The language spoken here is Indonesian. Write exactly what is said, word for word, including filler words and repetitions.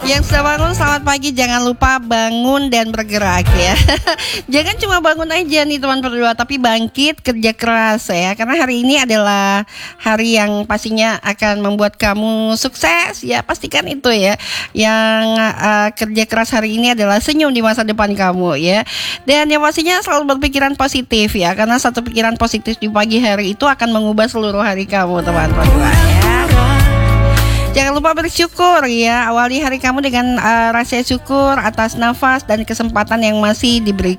Yang sudah bangun, selamat pagi. Jangan lupa bangun dan bergerak ya. Jangan cuma bangun aja nih teman berdua, tapi bangkit kerja keras ya. Karena hari ini adalah hari yang pastinya akan membuat kamu sukses ya. Pastikan itu ya. Yang uh, kerja keras hari ini adalah senyum di masa depan kamu ya. Dan yang pastinya selalu berpikiran positif ya. Karena satu pikiran positif di pagi hari itu akan mengubah seluruh hari kamu teman berdua ya. Jangan lupa bersyukur ya. Awali hari kamu dengan uh, rasa syukur atas nafas dan kesempatan yang masih diberikan.